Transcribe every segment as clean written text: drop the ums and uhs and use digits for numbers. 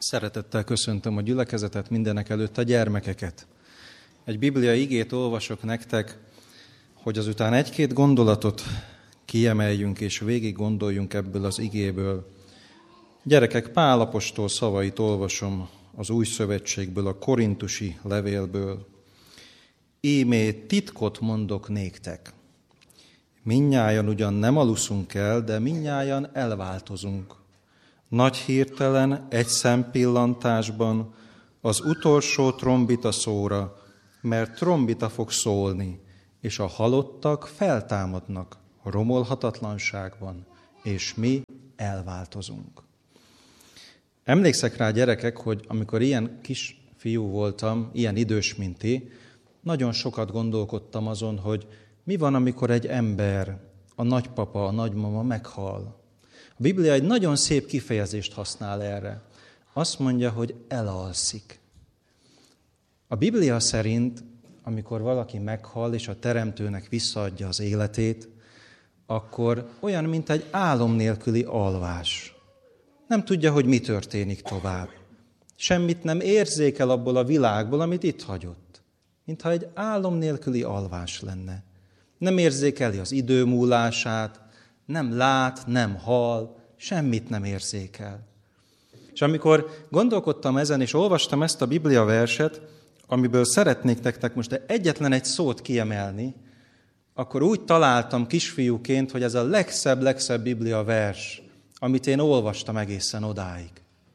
Szeretettel köszöntöm a gyülekezetet, mindenek előtt a gyermekeket. Egy bibliai igét olvasok nektek, hogy azután egy-két gondolatot kiemeljünk és végig gondoljunk ebből az igéből. Gyerekek, Pál apostol szavait olvasom az Új Szövetségből, a korintusi levélből. Ímé titkot mondok néktek. Mindnyájan ugyan nem aluszunk el, de mindnyájan elváltozunk. Nagy hirtelen, egy szempillantásban, az utolsó trombita szóra, mert trombita fog szólni, és a halottak feltámadnak a romolhatatlanságban, és mi elváltozunk. Emlékszek rá, gyerekek, hogy amikor ilyen kis fiú voltam, ilyen idős, mint ti, nagyon sokat gondolkodtam azon, hogy mi van, amikor egy ember, a nagypapa, a nagymama meghal. A Biblia egy nagyon szép kifejezést használ erre. Azt mondja, hogy elalszik. A Biblia szerint, amikor valaki meghal, és a Teremtőnek visszaadja az életét, akkor olyan, mint egy álom nélküli alvás. Nem tudja, hogy mi történik tovább. Semmit nem érzékel abból a világból, amit itt hagyott. Mintha egy álom nélküli alvás lenne. Nem érzékeli az idő múlását, nem lát, nem hall, semmit nem érzékel. És amikor gondolkodtam ezen, és olvastam ezt a Biblia verset, amiből szeretnék nektek most egyetlen egy szót kiemelni, akkor úgy találtam kisfiúként, hogy ez a legszebb Biblia vers, amit én olvastam egészen odáig.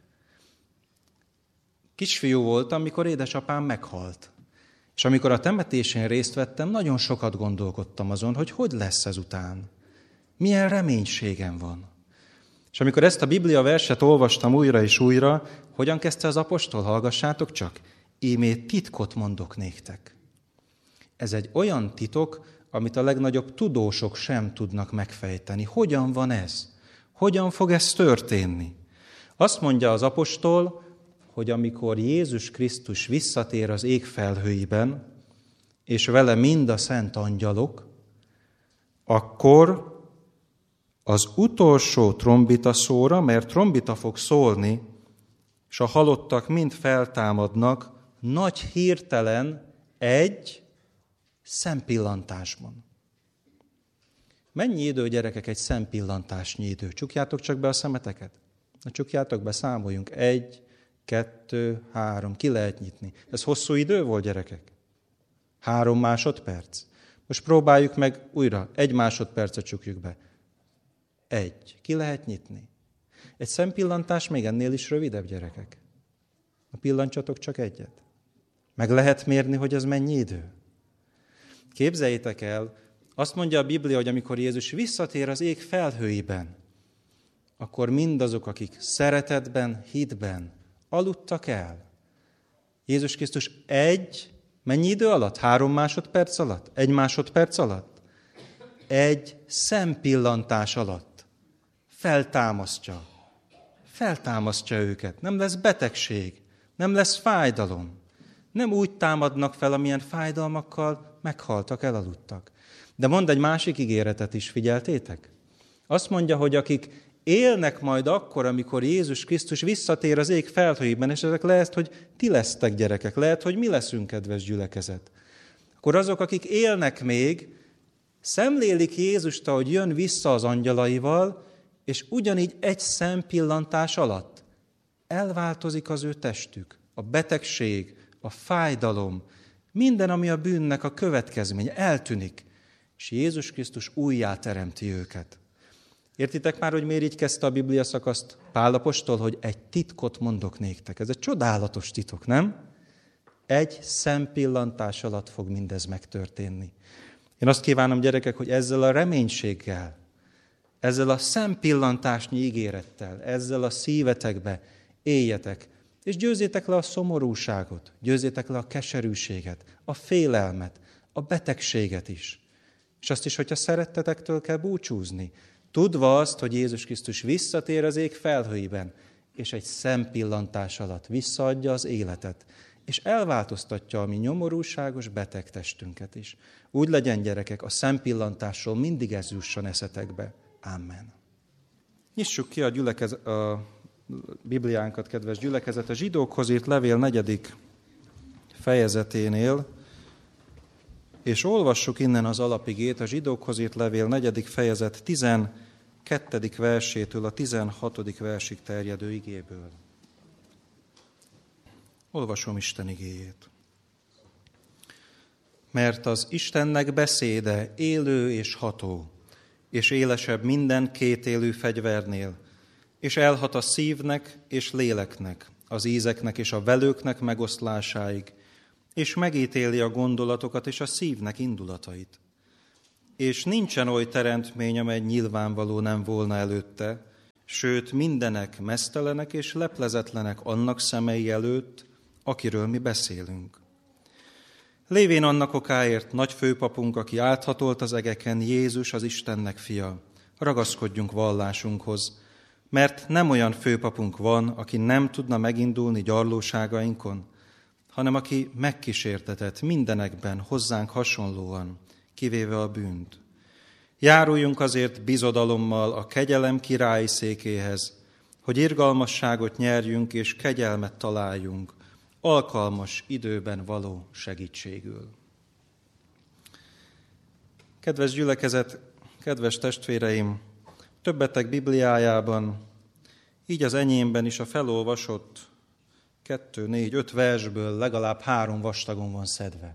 Kisfiú voltam, amikor édesapám meghalt. És amikor a temetésén részt vettem, nagyon sokat gondolkodtam azon, hogy lesz ezután. Milyen reménységem van. És amikor ezt a Biblia verset olvastam újra és újra, hogyan kezdte az apostol? Hallgassátok csak. Ímé titkot mondok néktek. Ez egy olyan titok, amit a legnagyobb tudósok sem tudnak megfejteni. Hogyan van ez? Hogyan fog ez történni? Azt mondja az apostol, hogy amikor Jézus Krisztus visszatér az ég felhőiben, és vele mind a szent angyalok, akkor az utolsó trombita szóra, mert trombita fog szólni, és a halottak mind feltámadnak nagy hirtelen egy szempillantásban. Mennyi idő, gyerekek, egy szempillantásnyi idő? Csukjátok csak be a szemeteket. Na, csukjátok be, számoljunk. 1, 2, 3, ki lehet nyitni. Ez hosszú idő volt, gyerekek? 3 másodperc. Most próbáljuk meg újra. 1 másodpercet csukjuk be. 1. Ki lehet nyitni? Egy szempillantás még ennél is rövidebb, gyerekek. Na, pillantsatok csak egyet. Meg lehet mérni, hogy ez mennyi idő? Képzeljétek el, azt mondja a Biblia, hogy amikor Jézus visszatér az ég felhőiben, akkor mindazok, akik szeretetben, hitben aludtak el. Jézus Krisztus mennyi idő alatt? 3 másodperc alatt? 1 másodperc alatt? Egy szempillantás alatt feltámasztja őket. Nem lesz betegség, nem lesz fájdalom. Nem úgy támadnak fel, amilyen fájdalmakkal meghaltak, elaludtak. De mond egy másik ígéretet is, figyeltétek? Azt mondja, hogy akik élnek majd akkor, amikor Jézus Krisztus visszatér az ég felhőiben, és ezek lehet, hogy ti lesztek, gyerekek, lehet, hogy mi leszünk, kedves gyülekezet. Akkor azok, akik élnek még, szemlélik Jézust, ahogy jön vissza az angyalaival, és ugyanígy egy szempillantás alatt elváltozik az ő testük, a betegség, a fájdalom, minden, ami a bűnnek a következménye, eltűnik, és Jézus Krisztus újjá teremti őket. Értitek már, hogy miért így kezdte a Biblia szakaszt Pál apostol, hogy egy titkot mondok néktek. Ez egy csodálatos titok, nem? Egy szempillantás alatt fog mindez megtörténni. Én azt kívánom, gyerekek, hogy ezzel a reménységgel, ezzel a szempillantásnyi ígérettel, ezzel a szívetekbe éljetek, és győzzétek le a szomorúságot, győzzétek le a keserűséget, a félelmet, a betegséget is. És azt is, hogyha szerettetektől kell búcsúzni, tudva azt, hogy Jézus Krisztus visszatér az ég felhőiben, és egy szempillantás alatt visszaadja az életet, és elváltoztatja a mi nyomorúságos beteg testünket is. Úgy legyen, gyerekek, a szempillantásról mindig ez jusson eszetekbe. Amen. Nyissuk ki a Bibliánkat, kedves gyülekezet, a Zsidókhoz írt levél 4. fejezeténél, és olvassuk innen az alapigét, a Zsidókhoz írt levél 4. fejezet 12. versétől a 16. versig terjedő igéből. Olvasom Isten igéjét. Mert az Istennek beszéde élő és ható, és élesebb minden kétélű fegyvernél, és elhat a szívnek és léleknek, az ízeknek és a velőknek megoszlásáig, és megítéli a gondolatokat és a szívnek indulatait. És nincsen oly teremtmény, amely nyilvánvaló nem volna előtte, sőt mindenek meztelenek és leplezetlenek annak szemei előtt, akiről mi beszélünk. Lévén annak okáért nagy főpapunk, aki áthatolt az egeken, Jézus az Istennek fia, ragaszkodjunk vallásunkhoz, mert nem olyan főpapunk van, aki nem tudna megindulni gyarlóságainkon, hanem aki megkísértetett mindenekben hozzánk hasonlóan, kivéve a bűnt. Járuljunk azért bizodalommal a kegyelem királyi székéhez, hogy irgalmasságot nyerjünk és kegyelmet találjunk, alkalmas időben való segítségül. Kedves gyülekezet, kedves testvéreim, többetek Bibliájában, így az enyémben is a felolvasott 2, 4, 5 versből legalább 3 vastagon van szedve.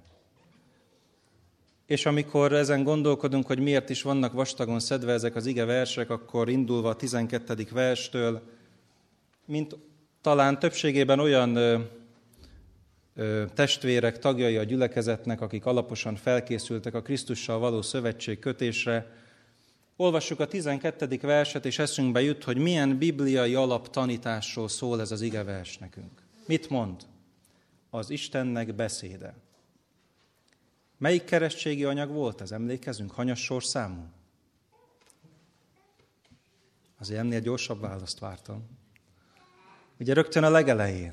És amikor ezen gondolkodunk, hogy miért is vannak vastagon szedve ezek az ige versek, akkor indulva a 12. verstől, mint talán többségében olyan testvérek, tagjai a gyülekezetnek, akik alaposan felkészültek a Krisztussal való szövetség kötésre, olvassuk a 12. verset, és eszünkbe jut, hogy milyen bibliai alaptanításról szól ez az igevers nekünk. Mit mond? Az Istennek beszéde. Melyik keresztségi anyag volt ez? Emlékezünk? Hanyas sorszámú? Azért ennél gyorsabb választ vártam. Ugye rögtön a legelején.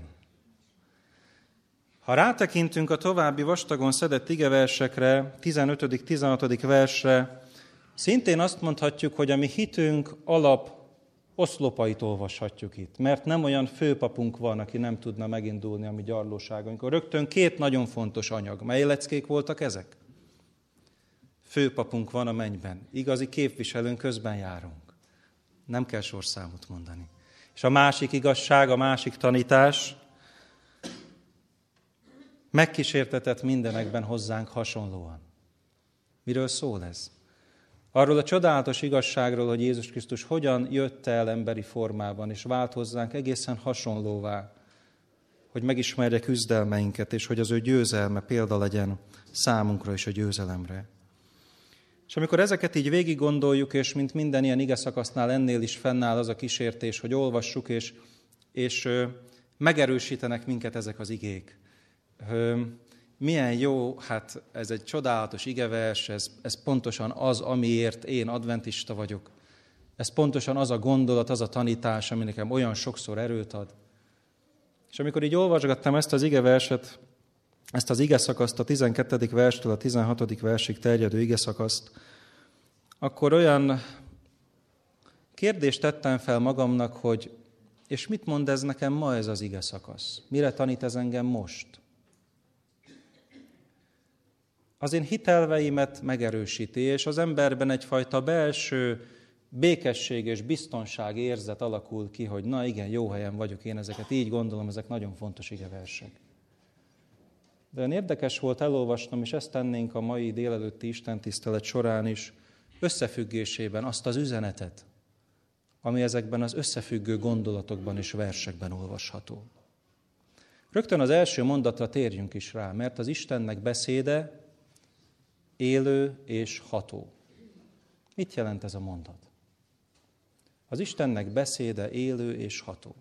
Ha rátekintünk a további vastagon szedett igeversekre, 15., 16. versre, szintén azt mondhatjuk, hogy a mi hitünk alap oszlopait olvashatjuk itt, mert nem olyan főpapunk van, aki nem tudna megindulni a mi gyarlóságainkon. Rögtön 2 nagyon fontos anyag. Mely leckék voltak ezek? Főpapunk van a mennyben. Igazi képviselőn közben járunk. Nem kell sorszámot mondani. És a másik igazság, a másik tanítás, megkísértetett mindenekben hozzánk hasonlóan. Miről szól ez? Arról a csodálatos igazságról, hogy Jézus Krisztus hogyan jött el emberi formában, és vált hozzánk egészen hasonlóvá, hogy megismerje küzdelmeinket, és hogy az ő győzelme példa legyen számunkra is a győzelemre. És amikor ezeket így végig gondoljuk, és mint minden ilyen igeszakasznál ennél is fennáll az a kísértés, hogy olvassuk, és megerősítenek minket ezek az igék. Milyen jó, hát ez egy csodálatos igevers, ez pontosan az, amiért én adventista vagyok. Ez pontosan az a gondolat, az a tanítás, ami nekem olyan sokszor erőt ad. És amikor így olvasgattam ezt az igeverset, ezt az igeszakaszt, a 12. verstől a 16. versig terjedő igeszakaszt, akkor olyan kérdést tettem fel magamnak, hogy és mit mond ez nekem ma ez az igeszakasz? Mire tanít ez engem most? Az én hitelveimet megerősíti, és az emberben egyfajta belső békesség és biztonság érzet alakul ki, hogy na igen, jó helyen vagyok, én ezeket így gondolom, ezek nagyon fontos igeversek. De olyan érdekes volt elolvasnom, és ezt tennénk a mai délelőtti istentisztelet során is, összefüggésében azt az üzenetet, ami ezekben az összefüggő gondolatokban és versekben olvasható. Rögtön az első mondatra térjünk is rá, mert az Istennek beszéde élő és ható. Mit jelent ez a mondat? Az Istennek beszéde élő és ható.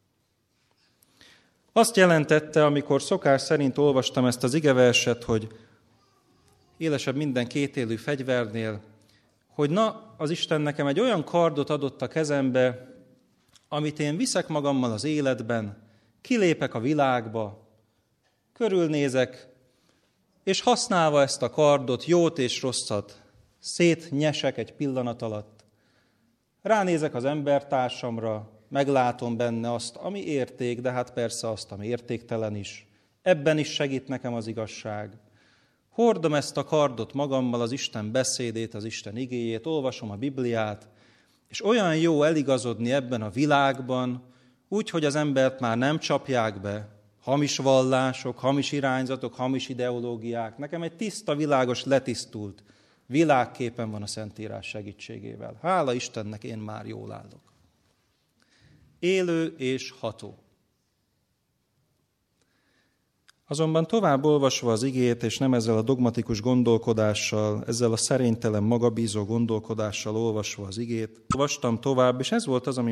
Azt jelentette, amikor szokás szerint olvastam ezt az igeverset, hogy élesebb minden kétélű fegyvernél, hogy na, az Isten nekem egy olyan kardot adott a kezembe, amit én viszek magammal az életben, kilépek a világba, körülnézek, és használva ezt a kardot, jót és rosszat, szétnyesek egy pillanat alatt, ránézek az embertársamra, meglátom benne azt, ami érték, de hát persze azt, ami értéktelen is. Ebben is segít nekem az igazság. Hordom ezt a kardot magammal, az Isten beszédét, az Isten igéjét, olvasom a Bibliát, és olyan jó eligazodni ebben a világban, úgy, hogy az embert már nem csapják be, hamis vallások, hamis irányzatok, hamis ideológiák. Nekem egy tiszta, világos, letisztult világképen van a Szentírás segítségével. Hála Istennek, én már jól állok. Élő és ható. Azonban tovább olvasva az igét, és nem ezzel a dogmatikus gondolkodással, ezzel a szerénytelen, magabízó gondolkodással olvasva az igét, olvastam tovább, és ez volt az, ami